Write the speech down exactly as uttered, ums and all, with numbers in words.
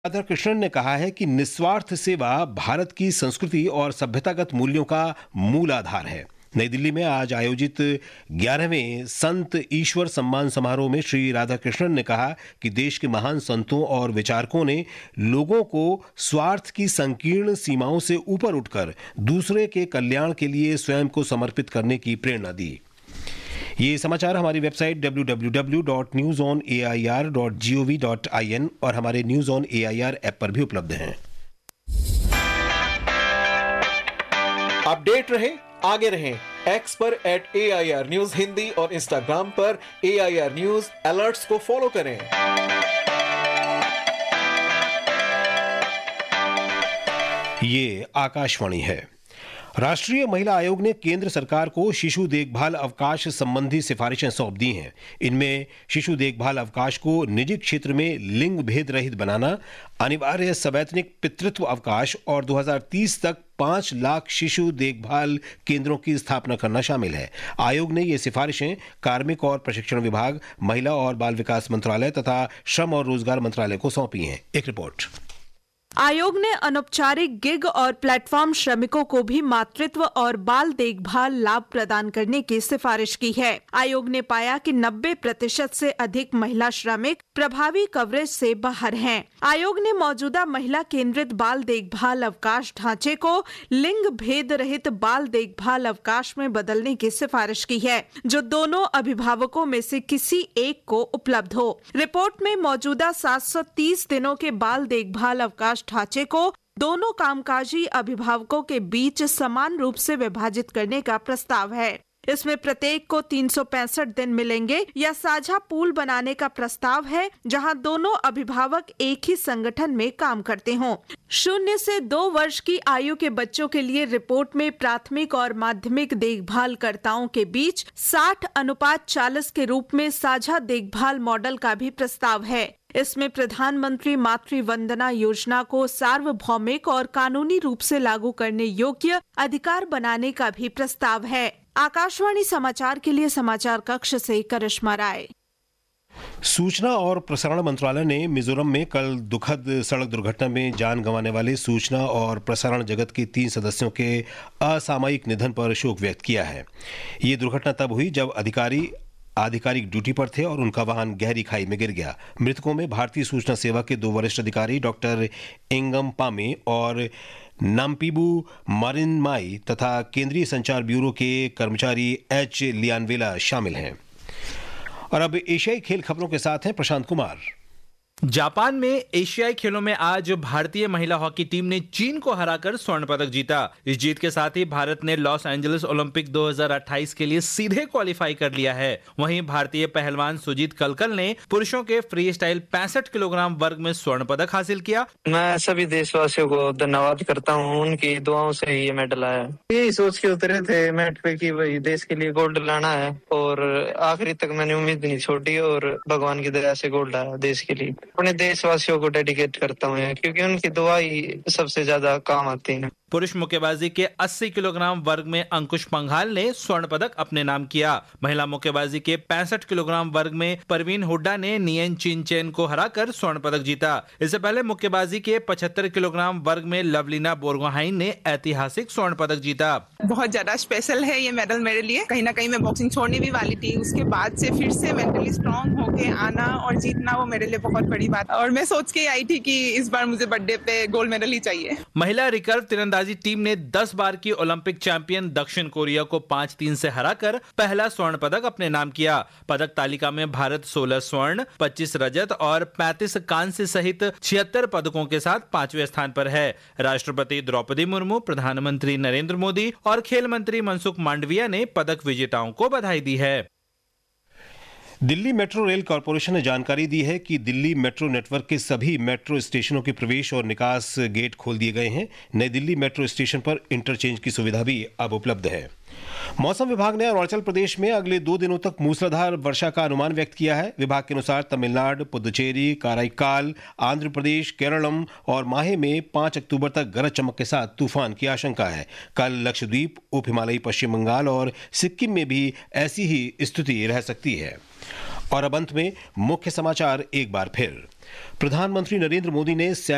राधाकृष्णन ने कहा है कि निस्वार्थ सेवा भारत की संस्कृति और सभ्यतागत मूल्यों का मूल आधार है। नई दिल्ली में आज आयोजित ग्यारहवें संत ईश्वर सम्मान समारोह में श्री राधाकृष्णन ने कहा कि देश के महान संतों और विचारकों ने लोगों को स्वार्थ की संकीर्ण सीमाओं से ऊपर उठकर दूसरे के कल्याण के लिए स्वयं को समर्पित करने की प्रेरणा दी। ये समाचार हमारी website W W W dot news on A I R dot G O V dot I N और हमारे news on A I R app पर भी उपलब्ध हैं। अपडेट रहे, आगे रहें एक्स पर eight A I R news Hindi और इंस्टाग्राम पर ए आई आर न्यूज अलर्ट्स को फॉलो करें। ये आकाशवाणी है। राष्ट्रीय महिला आयोग ने केंद्र सरकार को शिशु देखभाल अवकाश संबंधी सिफारिशें सौंप दी हैं। इनमें शिशु देखभाल अवकाश को निजी क्षेत्र में लिंग भेद रहित बनाना, अनिवार्य सवैतनिक पितृत्व अवकाश और दो हज़ार तीस तक पांच लाख शिशु देखभाल केंद्रों की स्थापना करना शामिल है। आयोग ने ये सिफारिशें कार्मिक और प्रशिक्षण विभाग, महिला और बाल विकास मंत्रालय तथा श्रम और रोजगार मंत्रालय को सौंपी हैं। एक रिपोर्ट। आयोग ने अनौपचारिक गिग और प्लेटफॉर्म श्रमिकों को भी मातृत्व और बाल देखभाल लाभ प्रदान करने की सिफारिश की है। आयोग ने पाया कि नब्बे प्रतिशत से अधिक महिला श्रमिक प्रभावी कवरेज से बाहर हैं। आयोग ने मौजूदा महिला केंद्रित बाल देखभाल अवकाश ढांचे को लिंग भेद रहित बाल देखभाल अवकाश में बदलने की सिफारिश की है, जो दोनों अभिभावकों में से किसी एक को उपलब्ध हो। रिपोर्ट में मौजूदा सात सौ तीस दिनों के बाल देखभाल अवकाश ढांचे को दोनों कामकाजी अभिभावकों के बीच समान रूप से विभाजित करने का प्रस्ताव है। इसमें प्रत्येक को तीन सौ पैंसठ दिन मिलेंगे या साझा पूल बनाने का प्रस्ताव है, जहां दोनों अभिभावक एक ही संगठन में काम करते हों। शून्य से दो वर्ष की आयु के बच्चों के लिए रिपोर्ट में प्राथमिक और माध्यमिक देखभालकर्ताओं के बीच साठ अनुपात चालीस के रूप में साझा देखभाल मॉडल का भी प्रस्ताव है। इसमें प्रधानमंत्री मातृ वंदना योजना को सार्वभौमिक और कानूनी रूप से लागू करने योग्य अधिकार बनाने का भी प्रस्ताव है। आकाशवाणी समाचार के लिए समाचार कक्ष से करिश्मा राय। सूचना और प्रसारण मंत्रालय ने मिजोरम में कल दुखद सड़क दुर्घटना में जान गंवाने वाले सूचना और प्रसारण जगत के तीन सदस्यों के असामयिक निधन पर शोक व्यक्त किया है। ये दुर्घटना तब हुई जब अधिकारी आधिकारिक ड्यूटी पर थे और उनका वाहन गहरी खाई में गिर गया। मृतकों में भारतीय सूचना सेवा के दो वरिष्ठ अधिकारी डॉक्टर एंगम पामे और नाम्पीबू मारिनमाई तथा केंद्रीय संचार ब्यूरो के कर्मचारी एच लियानवेला शामिल हैं। और अब एशियाई खेल खबरों के साथ हैं प्रशांत कुमार। जापान में एशियाई खेलों में आज भारतीय महिला हॉकी टीम ने चीन को हराकर स्वर्ण पदक जीता। इस जीत के साथ ही भारत ने लॉस एंजलिस ओलंपिक दो हज़ार अट्ठाईस के लिए सीधे क्वालिफाई कर लिया है। वहीं भारतीय पहलवान सुजीत कलकल ने पुरुषों के फ्री स्टाइल पैंसठ किलोग्राम वर्ग में स्वर्ण पदक हासिल किया। मैं सभी देशवासियों को धन्यवाद करता हूँ, उनकी दुआओं से ये मेडल आया। यही सोच के उतरे थे मैट पे कि भाई देश के लिए गोल्ड लाना है, और आखिरी तक मैंने उम्मीद नहीं छोड़ी और भगवान की दया से गोल्ड आया देश के लिए। अपने देशवासियों को डेडिकेट करता हूँ, क्योंकि उनकी दुआ ही सबसे ज्यादा काम आती है। पुरुष मुक्केबाजी के अस्सी किलोग्राम वर्ग में अंकुश पंघाल ने स्वर्ण पदक अपने नाम किया। महिला मुक्केबाजी के पैंसठ किलोग्राम वर्ग में परवीन हुड्डा ने नियन चिनचेन को हराकर स्वर्ण पदक जीता। इससे पहले मुक्केबाजी के पचहत्तर किलोग्राम वर्ग में लवलीना बोरगोहाइन ने ऐतिहासिक स्वर्ण पदक जीता। बहुत ज्यादा स्पेशल है ये मेडल मेरे लिए। कहीं ना कहीं मैं बॉक्सिंग छोड़ने भी वाली थी, उसके बाद से फिर से मेंटली स्ट्रांग होके आना और जीतना, वो मेरे लिए बहुत बड़ी बात। और मैं सोच के आई थी कि इस बार मुझे बर्थडे पे गोल्ड मेडल ही चाहिए। महिला रिकर्व तीरंदाजी टीम ने दस बार की ओलंपिक चैंपियन दक्षिण कोरिया को पांच तीन से हराकर पहला स्वर्ण पदक अपने नाम किया। पदक तालिका में भारत सोलह स्वर्ण, पच्चीस रजत और पैंतीस कांस्य सहित छिहत्तर पदकों के साथ पांचवें स्थान पर है। राष्ट्रपति द्रौपदी मुर्मू, प्रधानमंत्री नरेंद्र मोदी और खेल मंत्री मनसुख मांडविया ने पदक विजेताओं को बधाई दी है। दिल्ली मेट्रो रेल कॉरपोरेशन ने जानकारी दी है कि दिल्ली मेट्रो नेटवर्क के सभी मेट्रो स्टेशनों के प्रवेश और निकास गेट खोल दिए गए हैं। नई दिल्ली मेट्रो स्टेशन पर इंटरचेंज की सुविधा भी अब उपलब्ध है। मौसम विभाग ने अरुणाचल प्रदेश में अगले दो दिनों तक मूसलाधार वर्षा का अनुमान व्यक्त किया है। विभाग के अनुसार तमिलनाडु, पुदुचेरी, काराईकाल, आंध्र प्रदेश, केरलम और माहे में पांच अक्टूबर तक गरज चमक के साथ तूफान की आशंका है। कल लक्षद्वीप, उप हिमालयी पश्चिम बंगाल और सिक्किम में भी ऐसी ही स्थिति रह सकती है। और अब अंत में मुख्य समाचार एक बार फिर। प्रधानमंत्री नरेंद्र मोदी ने